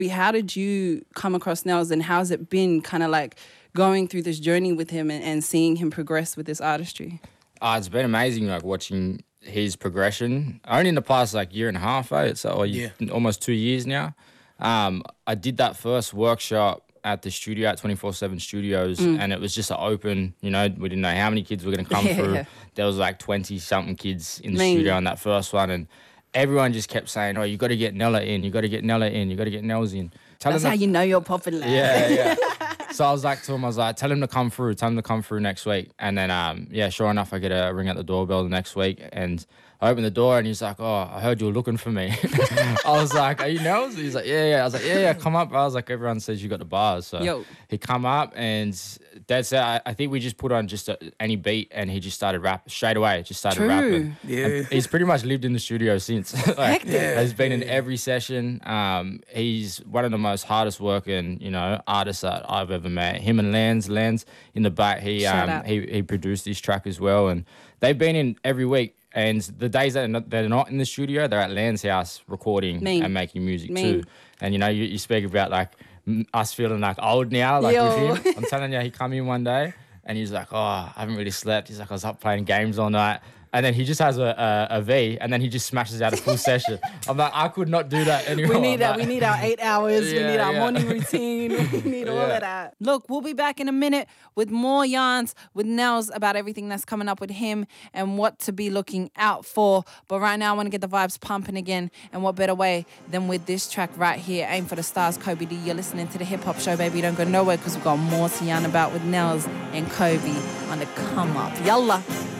How did you come across Nels, and how's it been kind of like going through this journey with him and seeing him progress with this artistry? It's been amazing, like watching his progression. Only in the past like year and a half, It's almost 2 years now. I did that first workshop at the studio at 24/7 Studios, and it was just an open. We didn't know how many kids were going to come through. Yeah. There was like 20-something kids in the studio on that first one, and everyone just kept saying, "Oh, you got to get Nella in. You got to get Nella in. You got to get Nels in." That's how you know you're popular. Yeah. So I was like to him, tell him to come through. Tell him to come through next week. And then, sure enough, I get a ring at the doorbell the next week. And I open the door and he's like, "Oh, I heard you were looking for me." I was like, "Are you Nels?" He's like, "Yeah." I was like, "Yeah, come up." I was like, "Everyone says you got the bars." So he come up and that's it. I think we just put on just any beat and he just started rapping straight away. Rapping. Yeah. And he's pretty much lived in the studio since. Has been in every session. He's one of the most hardest working, artists that I've ever met. Him and Lance in the back. He produced this track as well, and they've been in every week. And the days that they're not in the studio, they're at Lan's house recording and making music too. And you speak about like us feeling like old now, like with him. I'm telling you, he come in one day and he's like, "Oh, I haven't really slept." He's like, "I was up playing games all night." And then he just has a V, and then he just smashes out a full session. I'm like, I could not do that anymore. We need that. We need our 8 hours. We need our morning routine. We need all of that. Look, we'll be back in a minute with more yarns with Nels about everything that's coming up with him and what to be looking out for. But right now, I want to get the vibes pumping again. And what better way than with this track right here, Aim for the Stars, Kobe D. You're listening to the Hip Hop Show, baby. Don't go nowhere because we've got more to yarn about with Nels and Kobe on the come up. Yalla.